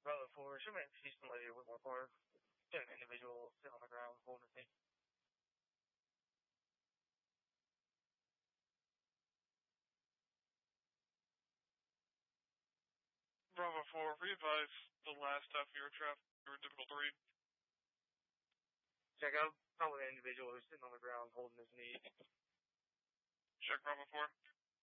Bravo 4, show me Houston Lady Whitmore 4. Show an individual sitting on the ground holding his knee. Bravo 4, re-advise the last half of your traffic. You were difficult to read. Check out probably an individual who's sitting on the ground holding his knee. Check Bravo 4.